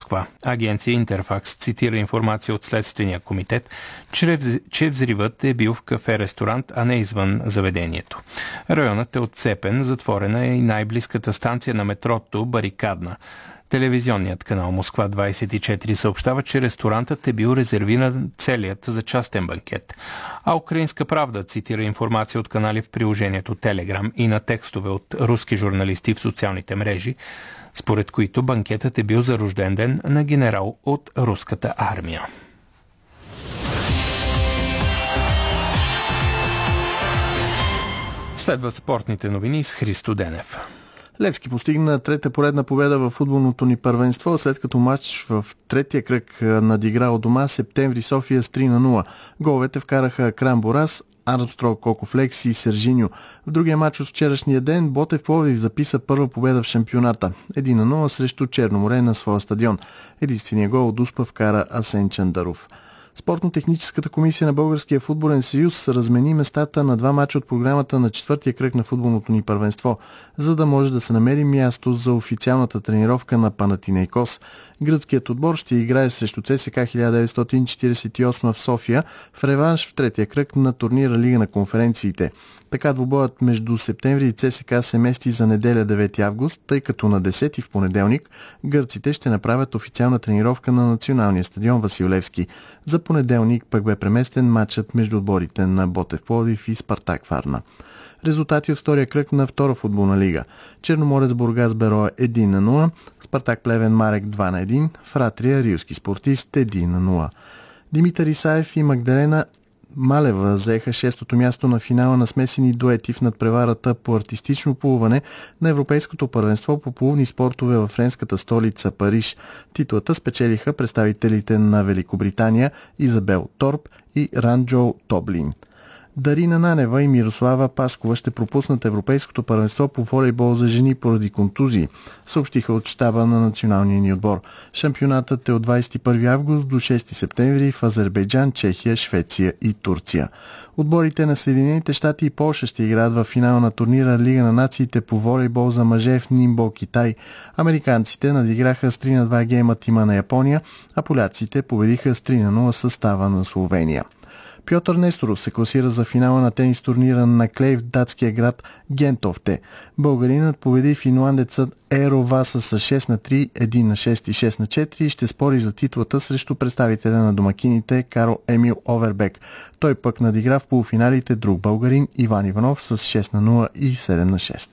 Москва. Агенция Интерфакс цитира информация от Следствения комитет, че взривът е бил в кафе-ресторант, а не извън заведението. Районът е отцепен, затворена е и най-близката станция на метрото Барикадна. Телевизионният канал Москва 24 съобщава, че ресторантът е бил резервиран целият за частен банкет. А Украинска правда цитира информация от канали в приложението Telegram и на текстове от руски журналисти в социалните мрежи, според които банкетът е бил за рожден ден на генерал от руската армия. Следват спортните новини с Христо Денев. Левски постигна трета поредна победа в футболното ни първенство, след като матч в третия кръг надигра от дома Септември София с 3-0. Головете вкараха Крам Борас, Армстронг, Кокофлекс и Сержиньо. В другия матч от вчерашния ден Ботев Пловдив записа първа победа в шампионата. 1-0 срещу Черноморе на своя стадион. Единственият гол от Успа вкара Асен Чандаров. Спортно-техническата комисия на Българския футболен съюз размени местата на два мача от програмата на четвъртия кръг на футболното ни първенство, за да може да се намери място за официалната тренировка на Панатинейкос. Гръцкият отбор ще играе срещу ЦСКА 1948 в София в реванш в третия кръг на турнира Лига на конференциите. Така двубоят между Септември и ЦСКА се мести за неделя 9 август, тъй като на 10 в понеделник гърците ще направят официална тренировка на националния стадион Васил Левски. За понеделник пък бе преместен матчът между отборите на Ботев Пловдив и Спартак Варна. Резултати от втория кръг на втора футболна лига. Черноморец Бургас Берое 1-0, Спартак Плевен Марек 2-1, Фратрия Рилски Спортист 1-0. Димитър Исаев и Магдалена Малева заеха шестото място на финала на смесени дуети в надпреварата по артистично плуване на Европейското първенство по плувни спортове във френската столица Париж. Титлата спечелиха представителите на Великобритания Изабел Торп и Ранджол Тоблин. Дарина Нанева и Мирослава Паскова ще пропуснат Европейското първенство по волейбол за жени поради контузии, съобщиха от щаба на националния ни отбор. Шампионатът е от 21 август до 6 септември в Азербайджан, Чехия, Швеция и Турция. Отборите на Съединените щати и Полша ще играят в финала на турнира Лига на нациите по волейбол за мъже в Нимбо, Китай. Американците надиграха с 3-2 гейма тима на Япония, а поляците победиха с 3-0 състава на Словения. Пьотър Несторов се класира за финала на тенис турнира на клей в датския град Гентофте. Българинът победи финландецът Еро Васа с 6-3, 1-6 и 6-4 и ще спори за титлата срещу представителя на домакините Карл Емил Овербек. Той пък надигра в полуфиналите друг българин Иван Иванов с 6-0 и 7-6.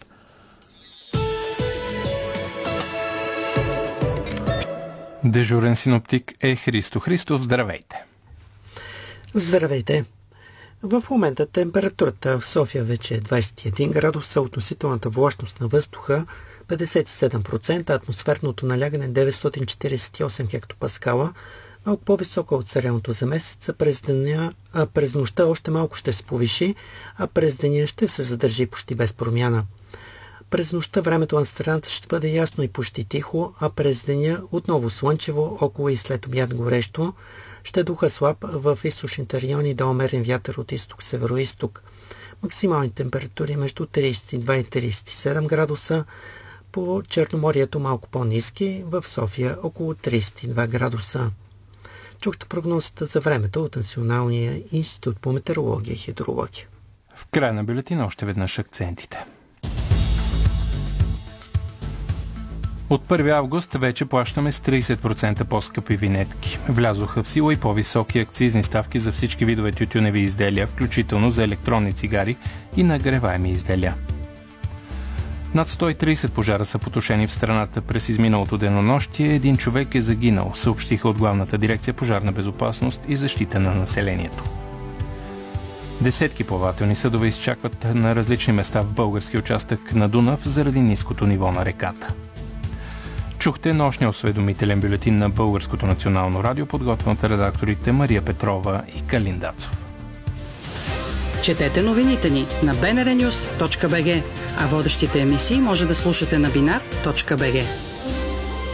Дежурен синоптик е Христо Христов. Здравейте! Здравейте! В момента температурата в София вече е 21 градуса, относителната влажност на въздуха 57%, атмосферното налягане 948 хектопаскала, малко по-висока от средното за месеца. През деня, през нощта още малко ще се повиши, а през деня ще се задържи почти без промяна. През нощта времето на страната ще бъде ясно и почти тихо, а през деня отново слънчево, около и след обяд горещо. Ще духа слаб в източните райони да умерен вятър от изток-североизток. Максимални температури между 32 и 37 градуса, по Черноморието малко по-ниски, в София около 32 градуса. Чухте прогнозата за времето от Националния институт по метеорология и хидрология. В края на бюлетина още веднъж акцентите. От 1 август вече плащаме с 30% по-скъпи винетки. Влязоха в сила и по-високи акцизни ставки за всички видове тютюневи изделия, включително за електронни цигари и нагреваеми изделия. Над 130 пожара са потушени в страната през изминалото денонощие. Един човек е загинал, съобщиха от Главната дирекция пожарна безопасност и защита на населението. Десетки плавателни съдове изчакват на различни места в български участък на Дунав заради ниското ниво на реката. Чухте нощния осведомителен бюлетин на Българското национално радио, подготвен от редакторите Мария Петрова и Калин Дацов. Четете новините ни на bnrnews.bg, а водещите емисии може да слушате на binar.bg.